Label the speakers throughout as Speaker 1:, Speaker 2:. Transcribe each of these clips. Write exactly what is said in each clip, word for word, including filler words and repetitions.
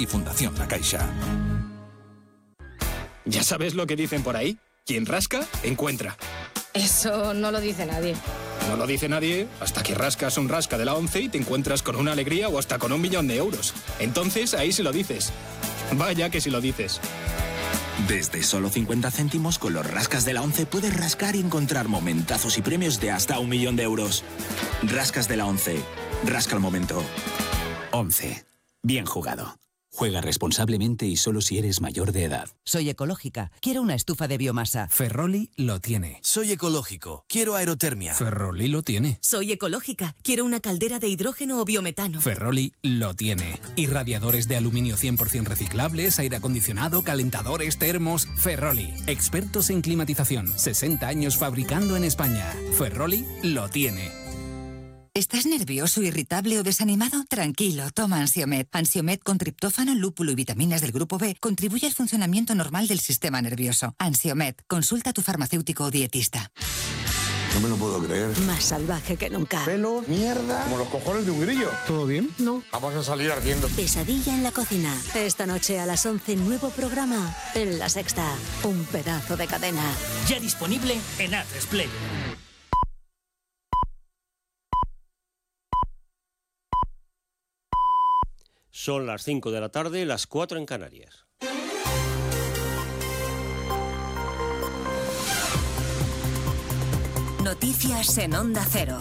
Speaker 1: y Fundación La Caixa.
Speaker 2: ¿Ya sabes lo que dicen por ahí? Quien rasca, encuentra.
Speaker 3: Eso no lo dice nadie.
Speaker 2: No lo dice nadie hasta que rascas un rasca de la ONCE y te encuentras con una alegría o hasta con un millón de euros. Entonces ahí sí lo dices. Vaya que sí lo dices.
Speaker 4: Desde solo cincuenta céntimos con los rascas de la ONCE puedes rascar y encontrar momentazos y premios de hasta un millón de euros. Rascas de la ONCE. Rasca el momento.
Speaker 5: ONCE. Bien jugado. Juega responsablemente y solo si eres mayor de edad.
Speaker 6: Soy ecológica. Quiero una estufa de biomasa.
Speaker 7: Ferroli lo tiene.
Speaker 8: Soy ecológico. Quiero aerotermia.
Speaker 7: Ferroli lo tiene.
Speaker 9: Soy ecológica. Quiero una caldera de hidrógeno o biometano.
Speaker 7: Ferroli lo tiene. Irradiadores de aluminio cien por ciento reciclables, aire acondicionado, calentadores, termos. Ferroli. Expertos en climatización. sesenta años fabricando en España. Ferroli lo tiene.
Speaker 10: ¿Estás nervioso, irritable o desanimado? Tranquilo, toma Ansiomed. Ansiomed con triptófano, lúpulo y vitaminas del grupo B contribuye al funcionamiento normal del sistema nervioso. Ansiomed, consulta a tu farmacéutico o dietista.
Speaker 11: No me lo puedo creer.
Speaker 9: Más salvaje que nunca.
Speaker 11: Pelo, mierda, como los cojones de un grillo.
Speaker 7: ¿Todo bien?
Speaker 9: No.
Speaker 11: Vamos a salir ardiendo.
Speaker 9: Pesadilla en la cocina. Esta noche a las once, nuevo programa en La Sexta. Un pedazo de cadena.
Speaker 12: Ya disponible en A tres Player.
Speaker 13: Son las cinco de la tarde, las cuatro en Canarias.
Speaker 10: Noticias en Onda Cero.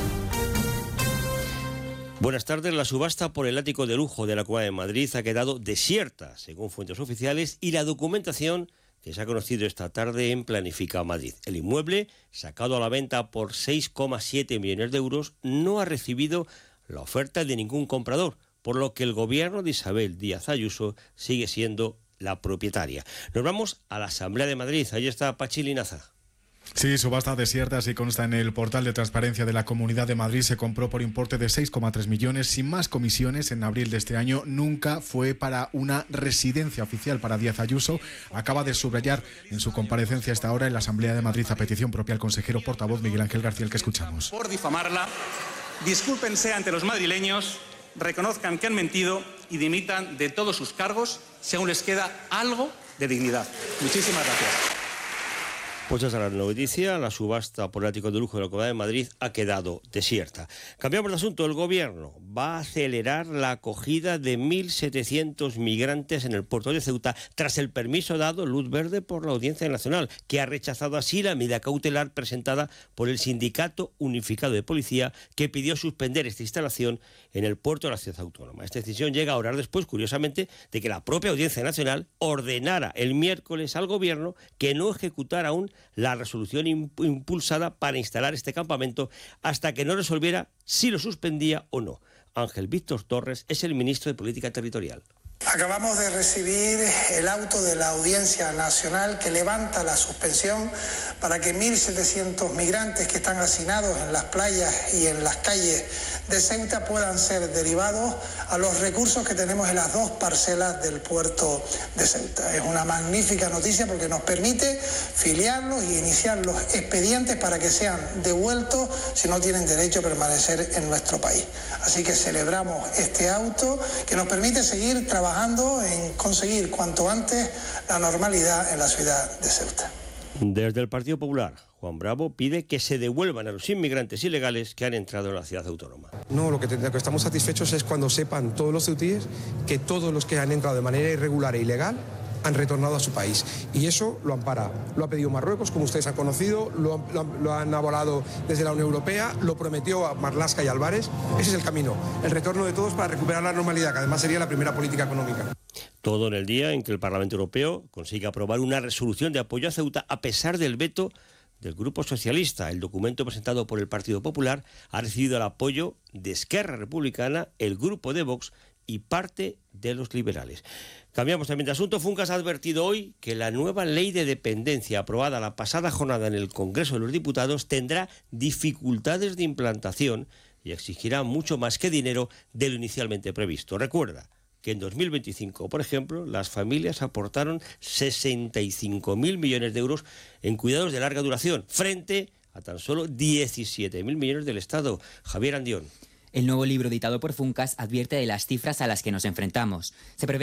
Speaker 13: Buenas tardes. La subasta por el ático de lujo de la Comunidad de Madrid ha quedado desierta, según fuentes oficiales, y la documentación que se ha conocido esta tarde en Planifica Madrid. El inmueble, sacado a la venta por seis coma siete millones de euros, no ha recibido la oferta de ningún comprador, por lo que el gobierno de Isabel Díaz Ayuso sigue siendo la propietaria. Nos vamos a la Asamblea de Madrid. Allí está Pachi Linaza.
Speaker 14: Sí, subasta desierta, así consta en el portal de transparencia de la Comunidad de Madrid. Se compró por importe de seis coma tres millones, sin más comisiones, en abril de este año. Nunca fue para una residencia oficial para Díaz Ayuso. Acaba de subrayar en su comparecencia a esta hora en la Asamblea de Madrid, a petición propia, el consejero portavoz Miguel Ángel García, el que escuchamos.
Speaker 15: Por difamarla, discúlpense ante los madrileños, reconozcan que han mentido y dimitan de todos sus cargos si aún les queda algo de dignidad. Muchísimas gracias.
Speaker 13: Pues esa es la noticia. La subasta por el ático de lujo de la Comunidad de Madrid ha quedado desierta. Cambiamos de asunto. El gobierno va a acelerar la acogida de mil setecientos migrantes en el puerto de Ceuta tras el permiso dado luz verde por la Audiencia Nacional, que ha rechazado así la medida cautelar presentada por el Sindicato Unificado de Policía, que pidió suspender esta instalación en el puerto de la ciudad autónoma. Esta decisión llega a horas después, curiosamente, de que la propia Audiencia Nacional ordenara el miércoles al gobierno que no ejecutara aún la resolución impulsada para instalar este campamento hasta que no resolviera si lo suspendía o no. Ángel Víctor Torres es el ministro de Política Territorial.
Speaker 16: Acabamos de recibir el auto de la Audiencia Nacional que levanta la suspensión para que mil setecientos migrantes que están hacinados en las playas y en las calles de Ceuta puedan ser derivados a los recursos que tenemos en las dos parcelas del puerto de Ceuta. Es una magnífica noticia porque nos permite filiarlos y iniciar los expedientes para que sean devueltos si no tienen derecho a permanecer en nuestro país. Así que celebramos este auto que nos permite seguir trabajando en conseguir cuanto antes la normalidad en la ciudad de Ceuta.
Speaker 13: Desde el Partido Popular, Juan Bravo pide que se devuelvan a los inmigrantes ilegales que han entrado en la ciudad autónoma.
Speaker 17: No, lo que, lo que estamos satisfechos es cuando sepan todos los ceutíes que todos los que han entrado de manera irregular e ilegal han retornado a su país. Y eso lo ampara. Lo ha pedido Marruecos, como ustedes han conocido, lo, lo, lo han avalado desde la Unión Europea, lo prometió a Marlaska y Álvarez. Ese es el camino, el retorno de todos para recuperar la normalidad, que además sería la primera política económica.
Speaker 13: Todo en el día en que el Parlamento Europeo consigue aprobar una resolución de apoyo a Ceuta a pesar del veto del Grupo Socialista. El documento presentado por el Partido Popular ha recibido el apoyo de Esquerra Republicana, el Grupo de Vox y parte de los liberales. Cambiamos también de asunto. Funcas ha advertido hoy que la nueva ley de dependencia aprobada la pasada jornada en el Congreso de los Diputados tendrá dificultades de implantación y exigirá mucho más que dinero de lo inicialmente previsto. Recuerda que en dos mil veinticinco, por ejemplo, las familias aportaron sesenta y cinco mil millones de euros en cuidados de larga duración, frente a tan solo diecisiete mil millones del Estado. Javier Andión.
Speaker 18: El nuevo libro editado por Funcas advierte de las cifras a las que nos enfrentamos. Se prevé